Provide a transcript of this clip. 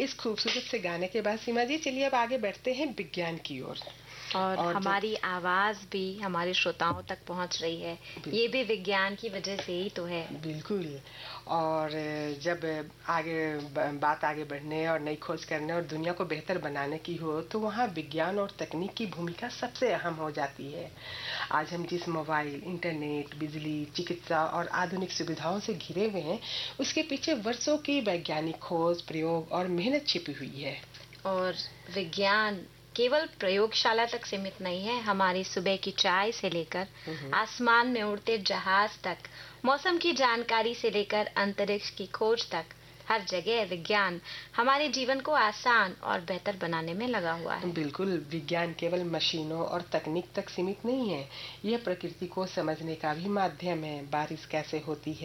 इस खूबसूरत से गाने के बाद सीमा जी, चलिए अब आगे बढ़ते हैं विज्ञान की ओर। और हमारी आवाज भी हमारे श्रोताओं तक पहुंच रही है, ये भी विज्ञान की वजह से ही तो है। बिल्कुल। और जब बात आगे बढ़ने और नई खोज करने और दुनिया को बेहतर बनाने की हो, तो वहाँ विज्ञान और तकनीक की भूमिका सबसे अहम हो जाती है। आज हम जिस मोबाइल, इंटरनेट, बिजली, चिकित्सा और आधुनिक सुविधाओं से घिरे हुए हैं, उसके पीछे वर्षों की वैज्ञानिक खोज, प्रयोग और मेहनत छिपी हुई है। और विज्ञान केवल प्रयोगशाला तक सीमित नहीं है। हमारी सुबह की चाय से लेकर आसमान में उड़ते जहाज तक, मौसम की जानकारी से लेकर अंतरिक्ष की खोज तक, हर जगह विज्ञान हमारे जीवन को आसान और बेहतर बनाने में लगा हुआ है। बिल्कुल, विज्ञान केवल मशीनों और तकनीक तक सीमित नहीं है, यह प्रकृति को समझने का भी माध्यम है। बारिश कैसे होती है,